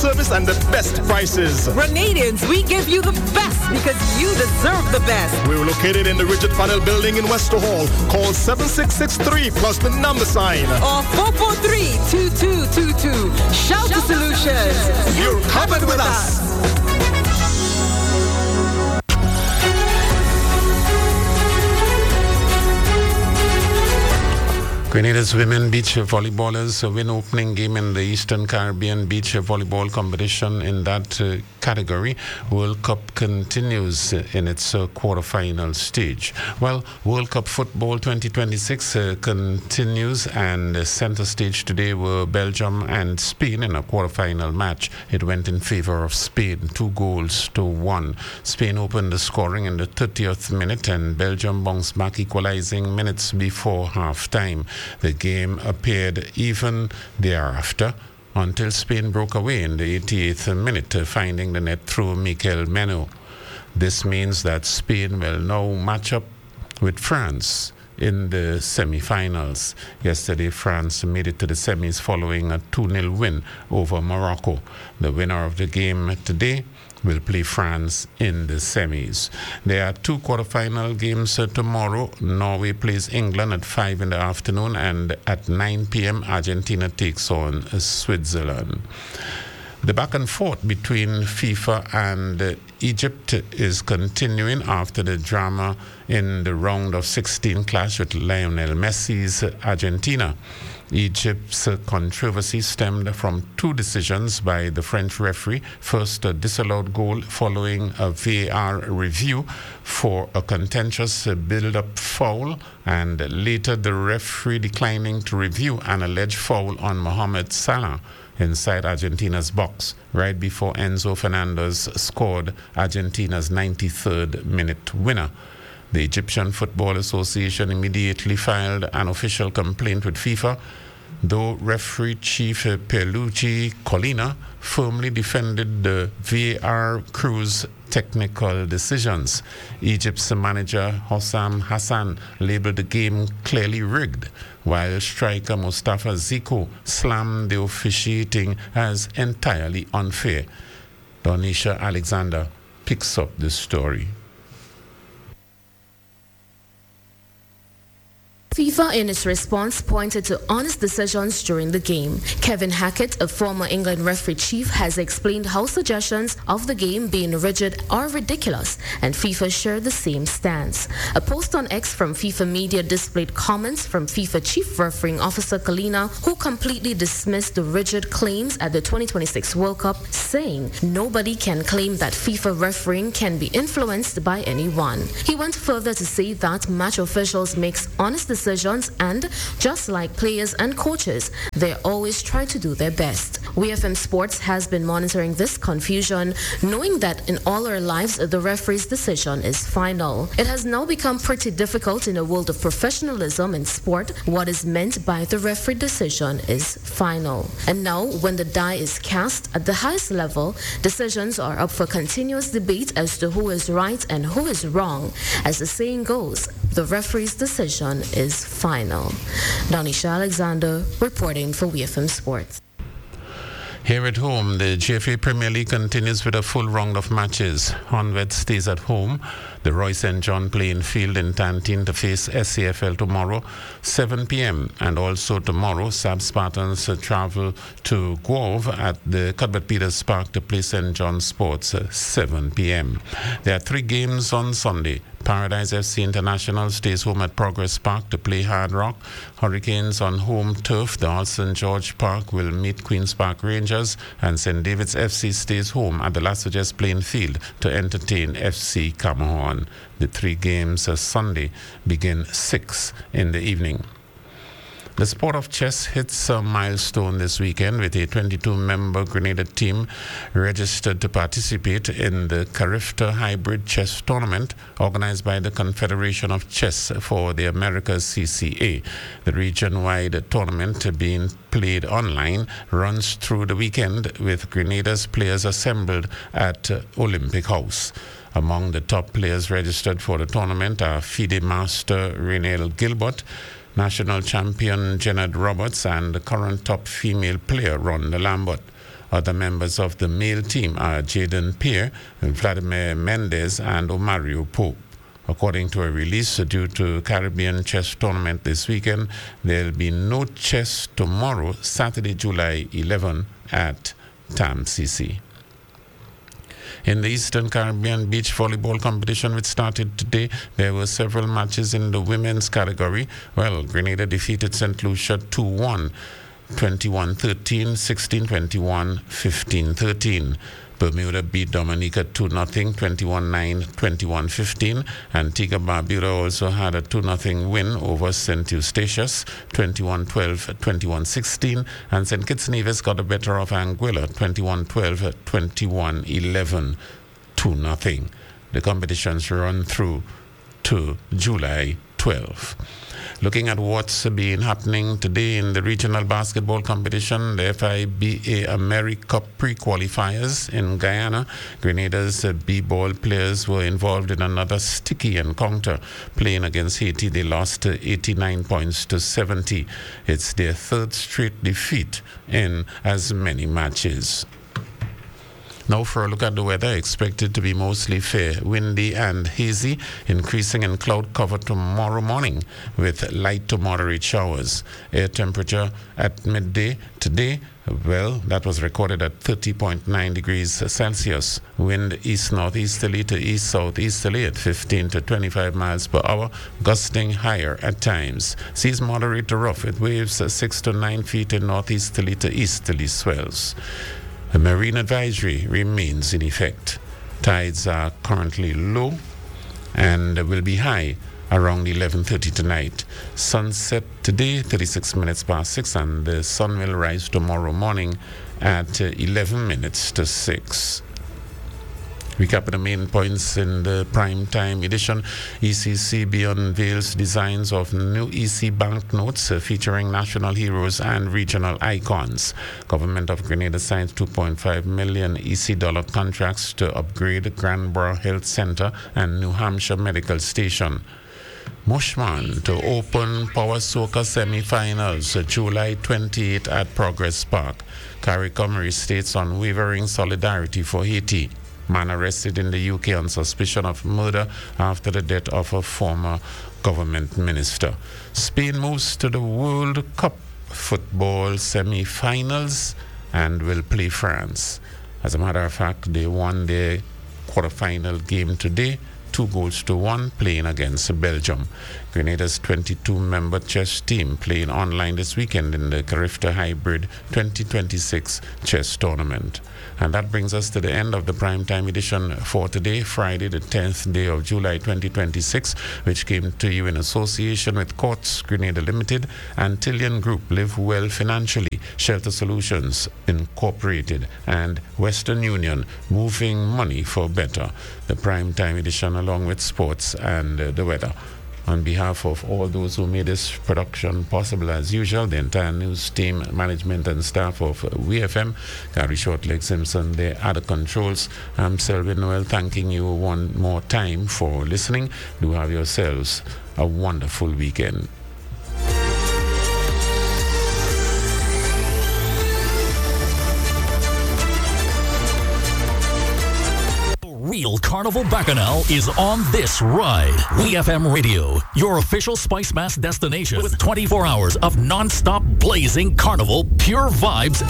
service and the best prices. Grenadians, we give you the best because you deserve the best. We're located in the Rigid Panel Building in Wester Hall. Call 7663 plus the number sign. Or 443-2222. Shelter Solutions. You're covered with us. Grenada's women beach volleyballers win opening game in the Eastern Caribbean beach volleyball competition in that category. World Cup continues in its quarterfinal stage. Well, World Cup Football 2026 continues, and center stage today were Belgium and Spain in a quarterfinal match. It went in favor of Spain, 2-1. Spain opened the scoring in the 30th minute, and Belgium bounced back, equalizing minutes before half-time. The game appeared even thereafter until Spain broke away in the 88th minute, finding the net through Mikel Meno. This means that Spain will now match up with France in the semi-finals. Yesterday, France made it to the semis following a 2-0 win over Morocco. The winner of the game today will play France in the semis. There are two quarterfinal games tomorrow. Norway plays England at 5 in the afternoon, and at 9 p.m. Argentina takes on Switzerland. The back and forth between FIFA and Egypt is continuing after the drama in the round of 16 clash with Lionel Messi's Argentina. Egypt's controversy stemmed from two decisions by the French referee. First, a disallowed goal following a VAR review for a contentious build-up foul, and later the referee declining to review an alleged foul on Mohamed Salah inside Argentina's box right before Enzo Fernandez scored Argentina's 93rd minute winner. The Egyptian Football Association immediately filed an official complaint with FIFA, though referee chief Pierluigi Collina firmly defended the VAR crew's technical decisions. Egypt's manager Hossam Hassan labeled the game clearly rigged, while striker Mustafa Ziko slammed the officiating as entirely unfair. Donisha Alexander picks up the story. FIFA, in its response, pointed to honest decisions during the game. Kevin Hackett, a former England referee chief, has explained how suggestions of the game being rigid are ridiculous, and FIFA shared the same stance. A post on X from FIFA media displayed comments from FIFA chief refereeing officer Collina, who completely dismissed the rigid claims at the 2026 World Cup, saying nobody can claim that FIFA refereeing can be influenced by anyone. He went further to say that match officials make honest decisions, and just like players and coaches, they always try to do their best. WFM Sports has been monitoring this confusion, knowing that in all our lives the referee's decision is final. It has now become pretty difficult in a world of professionalism in sport. What is meant by the referee decision is final. And now, when the die is cast at the highest level, decisions are up for continuous debate as to who is right and who is wrong. As the saying goes, the referee's decision is final. Donisha Alexander reporting for WFM Sports. Here at home, the GFA Premier League continues with a full round of matches. Honved stays at home. The Roy St. John playing field in Tantine to face SCFL tomorrow, 7 p.m. And also tomorrow, Sab Spartans travel to Guelph at the Cuthbert Peters Park to play St. John Sports, 7 p.m. There are 3 games on Sunday. Paradise FC International stays home at Progress Park to play Hard Rock. Hurricanes on home turf, the Old St. George Park, will meet Queen's Park Rangers, and St. David's FC stays home at the Las Vegas playing field to entertain FC Cameron. The 3 games Sunday begin 6 in the evening. The sport of chess hits a milestone this weekend with a 22-member Grenada team registered to participate in the Carifta Hybrid Chess Tournament organized by the Confederation of Chess for the Americas CCA. The region-wide tournament being played online runs through the weekend with Grenada's players assembled at Olympic House. Among the top players registered for the tournament are FIDE master Renelle Gilbert, national champion Jenard Roberts, and the current top female player Rhonda Lambert. Other members of the male team are Jaden Pierre, Vladimir Mendez, and Omario Pope. According to a release, due to Caribbean chess tournament this weekend, there'll be no chess tomorrow, Saturday, July 11 at Tam CC. In the Eastern Caribbean beach volleyball competition, which started today, there were several matches in the women's category. Well, Grenada defeated St. Lucia 2-1, 21-13, 16-21, 15-13. Bermuda beat Dominica 2-0, 21-9, 21-15. Antigua Barbuda also had a 2-0 win over St. Eustatius, 21-12, 21-16. And St. Kitts Nevis got the better of Anguilla, 21-12, 21-11, 2-0. The competitions run through to July 12. Looking at what's been happening today in the regional basketball competition, the FIBA AmeriCup pre-qualifiers in Guyana, Grenada's B-ball players were involved in another sticky encounter. Playing against Haiti, they lost 89 points to 70. It's their third straight defeat in as many matches. Now for a look at the weather, expected to be mostly fair, windy and hazy, increasing in cloud cover tomorrow morning with light to moderate showers. Air temperature at midday today, well, that was recorded at 30.9 degrees Celsius. Wind east-northeasterly to east-southeasterly at 15 to 25 miles per hour, gusting higher at times. Seas moderate to rough with waves 6 to 9 feet in northeasterly to easterly swells. A marine advisory remains in effect. Tides are currently low and will be high around 11:30 tonight. Sunset today, 36 minutes past 6, and the sun will rise tomorrow morning at 11 minutes to 6. Recap of the main points in the prime time edition. ECCB unveils designs of new EC banknotes featuring national heroes and regional icons. Government of Grenada signs $2.5 million EC dollar contracts to upgrade Granborough Health Center and New Hampshire Medical Station. Mushman to open Power Soca semi-finals July 28 at Progress Park. CARICOM states unwavering solidarity for Haiti. Man arrested in the UK on suspicion of murder after the death of a former government minister. Spain moves to the World Cup football semi-finals and will play France. As a matter of fact, they won their quarter-final game today, 2-1, playing against Belgium. Grenada's 22-member chess team playing online this weekend in the Carifta Hybrid 2026 chess tournament. And that brings us to the end of the primetime edition for today, Friday, the 10th day of July 2026, which came to you in association with Courts Grenada Limited, Antillian Group, Live Well Financially, Shelter Solutions Incorporated, and Western Union, moving money for better. The primetime edition along with sports and the weather. On behalf of all those who made this production possible, as usual, the entire news team, management and staff of WeFM, Gary Shortleg Simpson, they are the controls. I'm Selwyn Noel, thanking you one more time for listening. Do have yourselves a wonderful weekend. Real Carnival Bacchanal is on this ride. WeFM Radio, your official Spice Mass destination with 24 hours of non-stop blazing carnival, pure vibes,